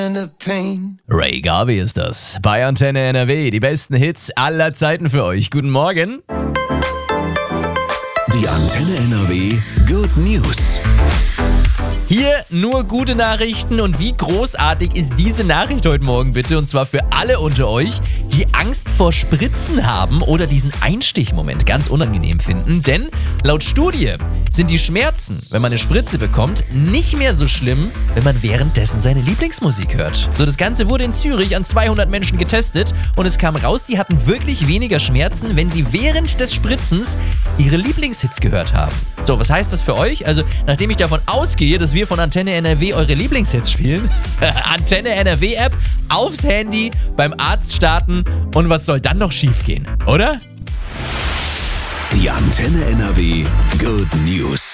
Ray Garvey ist das. Bei Antenne NRW. Die besten Hits aller Zeiten für euch. Guten Morgen. Die Antenne NRW Good News. Hier nur gute Nachrichten und wie großartig ist diese Nachricht heute Morgen bitte, und zwar für alle unter euch, die Angst vor Spritzen haben oder diesen Einstichmoment ganz unangenehm finden, denn laut Studie sind die Schmerzen, wenn man eine Spritze bekommt, nicht mehr so schlimm, wenn man währenddessen seine Lieblingsmusik hört. So, das Ganze wurde in Zürich an 200 Menschen getestet und es kam raus, die hatten wirklich weniger Schmerzen, wenn sie während des Spritzens ihre Lieblingshits gehört haben. So, was heißt das für euch? Also, nachdem ich davon ausgehe, dass wir von Antenne NRW eure Lieblingshits spielen, Antenne NRW App aufs Handy, beim Arzt starten und was soll dann noch schiefgehen, oder? Die Antenne NRW Good News.